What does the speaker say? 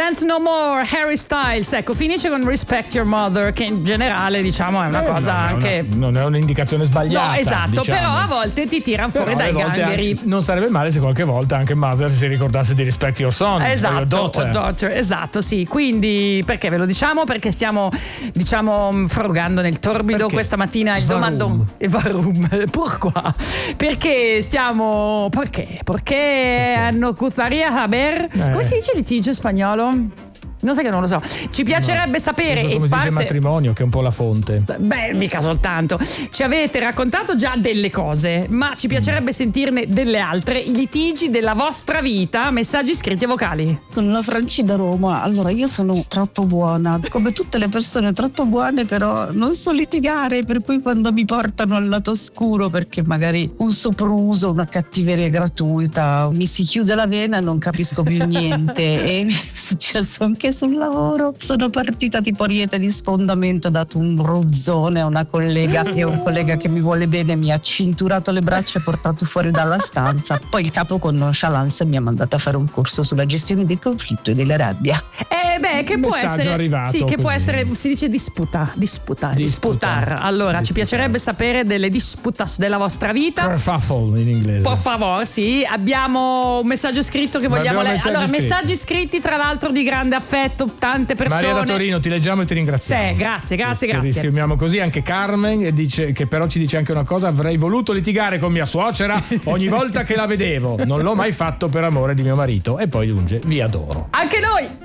Dance No More, Harry Styles. Ecco, finisce con Respect Your Mother, che in generale diciamo è una cosa anche non è un'indicazione sbagliata. No, esatto, diciamo. Però a volte ti tirano fuori dai gangheri. Non sarebbe male se qualche volta anche Mother si ricordasse di Respect Your Son, esatto, your daughter. Esatto, sì. Quindi perché ve lo diciamo? Perché stiamo frugando nel torbido perché? Questa mattina il domandone Varum. Pourquoi? Perché stiamo perché hanno cutaria saber come si dice litigio spagnolo? Non sai che non lo so. Ci piacerebbe sapere. Come si dice matrimonio, che è un po' la fonte. Beh, mica soltanto. Ci avete raccontato già delle cose, ma ci piacerebbe sentirne delle altre. I litigi della vostra vita. Messaggi scritti e vocali. Sono la Franci da Roma. Allora, io sono troppo buona, come tutte le persone troppo buone, però non so litigare, per cui quando mi portano al lato oscuro perché magari un sopruso, una cattiveria gratuita, mi si chiude la vena e non capisco più niente. E mi è successo anche sul lavoro. Sono partita tipo Ariete di sfondamento, ho dato un ruzzone a una collega e un collega che mi vuole bene mi ha cinturato le braccia e portato fuori dalla stanza. Poi il capo con nonchalance mi ha mandato a fare un corso sulla gestione del conflitto e della rabbia. Che può essere arrivato sì, che così. Può essere, si dice disputar. Allora, ci piacerebbe sapere delle disputas della vostra vita. Kerfuffle in inglese. Per favore, sì. Abbiamo un messaggio scritto che vogliamo leggere. Allora, messaggi scritti tra l'altro di grande affetto, tante persone. Maria da Torino, ti leggiamo e ti ringraziamo. Sì, grazie. Rischiamiamo così. Anche Carmen e dice che però ci dice anche una cosa: avrei voluto litigare con mia suocera ogni volta che la vedevo, non l'ho mai fatto per amore di mio marito. E poi aggiunge: vi adoro. Anche noi.